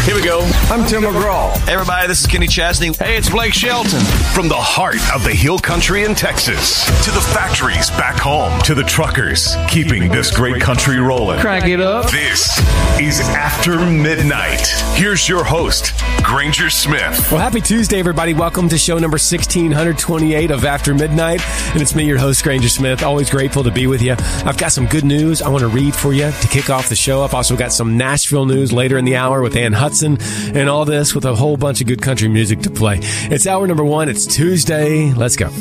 Here we go. I'm Tim McGraw. Hey, everybody, this is Kenny Chesney. Hey, it's Blake Shelton. From the heart of the Hill Country in Texas to the factories back home to the truckers keeping this great country rolling. Crank it up. This is After Midnight. Here's your host, Granger Smith. Well, happy Tuesday, everybody. Welcome to show number 1628 of After Midnight. And it's me, your host, Granger Smith. Always grateful to be with you. I've got some good news I want to read for you to kick off the show. I've also got some Nashville news later in the hour with Ann Hudson and all this with a whole bunch of good country music to play. It's hour number 1. It's Tuesday. Let's go.